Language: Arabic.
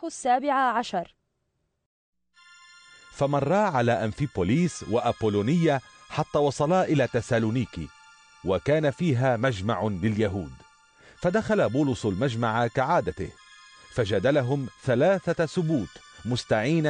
الإصحاح 17. فمرا على أنفيبوليس وأبولونية حتى وصلا إلى تسالونيكي، وكان فيها مجمع لليهود. فدخل بولس المجمع كعادته، فجادلهم 3 سبوت مستعينا